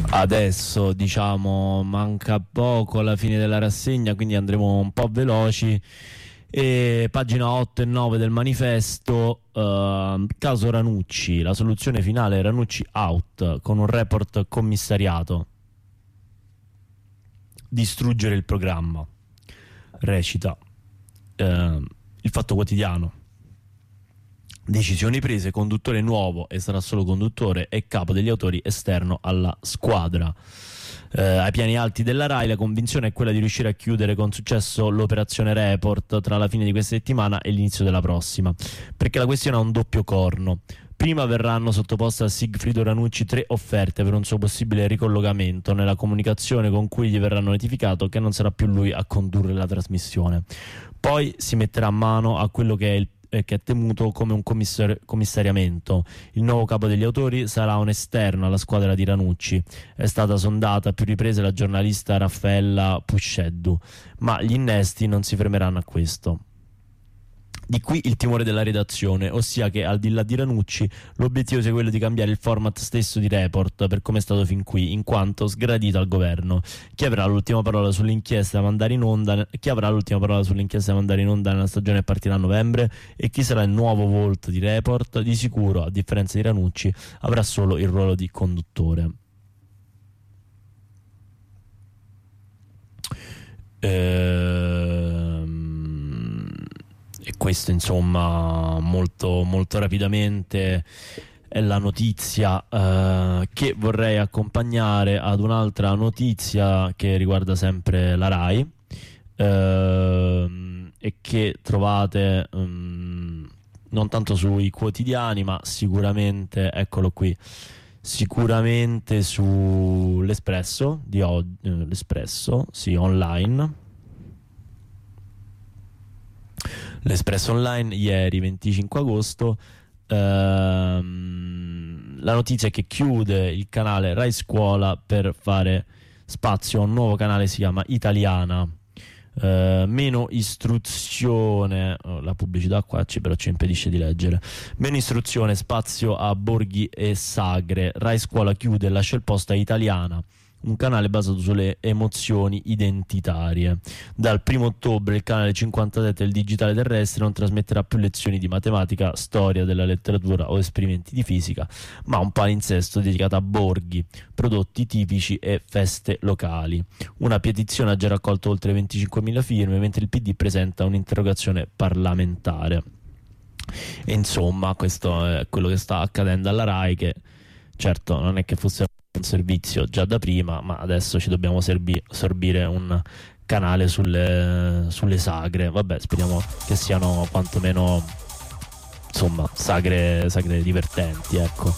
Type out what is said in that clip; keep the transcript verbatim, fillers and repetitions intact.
Adesso diciamo manca poco alla fine della rassegna, quindi andremo un po' veloci. E pagina otto e nove del manifesto, eh, caso Ranucci, la soluzione finale Ranucci out, con un report commissariato. Distruggere il programma, recita eh, il Fatto Quotidiano. Decisioni prese, conduttore nuovo e sarà solo conduttore e capo degli autori esterno alla squadra. Eh, ai piani alti della Rai la convinzione è quella di riuscire a chiudere con successo l'operazione Report tra la fine di questa settimana e l'inizio della prossima, perché la questione ha un doppio corno. Prima verranno sottoposte a Sigfrido Ranucci tre offerte per un suo possibile ricollocamento, nella comunicazione con cui gli verrà notificato che non sarà più lui a condurre la trasmissione. Poi si metterà a mano a quello che è il che è temuto come un commissar- commissariamento. Il nuovo capo degli autori sarà un esterno alla squadra di Ranucci. È stata sondata a più riprese la giornalista Raffaella Pusceddu, ma gli innesti non si fermeranno a questo. Di qui il timore della redazione, ossia che al di là di Ranucci l'obiettivo sia quello di cambiare il format stesso di Report per come è stato fin qui, in quanto sgradito al governo. Chi avrà l'ultima parola sull'inchiesta da mandare in onda, chi avrà l'ultima parola sull'inchiesta da mandare in onda nella stagione che partirà a novembre, e chi sarà il nuovo volto di Report? Di sicuro, a differenza di Ranucci, avrà solo il ruolo di conduttore. Ehm E questo insomma molto, molto rapidamente è la notizia eh, che vorrei accompagnare ad un'altra notizia che riguarda sempre la Rai eh, e che trovate um, non tanto sui quotidiani, ma sicuramente, eccolo qui, sicuramente sull'Espresso di oggi, eh, l'Espresso, sì, online. L'Espresso Online ieri venticinque agosto, ehm, la notizia è che chiude il canale Rai Scuola per fare spazio a un nuovo canale, si chiama Italiana. Eh, meno istruzione, oh, la pubblicità qua ci, però ci impedisce di leggere. Meno istruzione, spazio a Borghi e Sagre. Rai Scuola chiude e lascia il posto a Italiana, un canale basato sulle emozioni identitarie. Dal primo ottobre il canale cinquantasette del digitale terrestre non trasmetterà più lezioni di matematica, storia della letteratura o esperimenti di fisica, ma un palinsesto dedicato a borghi, prodotti tipici e feste locali. Una petizione ha già raccolto oltre venticinquemila firme, mentre il P D presenta un'interrogazione parlamentare. E insomma, questo è quello che sta accadendo alla Rai, che certo non è che fosse un servizio già da prima, ma adesso ci dobbiamo serbi- sorbire un canale sulle, sulle sagre. Vabbè, speriamo che siano quantomeno insomma sagre, sagre divertenti, ecco.